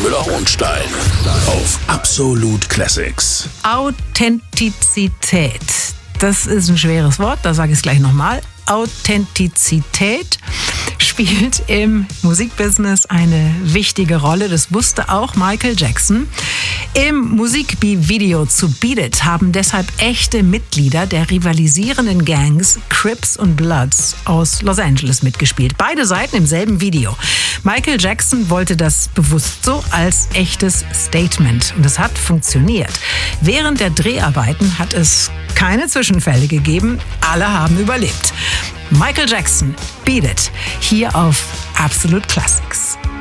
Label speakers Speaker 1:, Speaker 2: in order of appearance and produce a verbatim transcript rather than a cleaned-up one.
Speaker 1: Müller-Hohenstein auf Absolut Classics.
Speaker 2: Authentizität. Das ist ein schweres Wort, da sage ich es gleich nochmal. Authentizität spielt im Musikbusiness eine wichtige Rolle. Das wusste auch Michael Jackson. Im Musikvideo zu Beat It haben deshalb echte Mitglieder der rivalisierenden Gangs Crips und Bloods aus Los Angeles mitgespielt. Beide Seiten im selben Video. Michael Jackson wollte das bewusst so als echtes Statement. Und es hat funktioniert. Während der Dreharbeiten hat es keine Zwischenfälle gegeben. Alle haben überlebt. Michael Jackson, Beat It, hier auf Absolut Classics.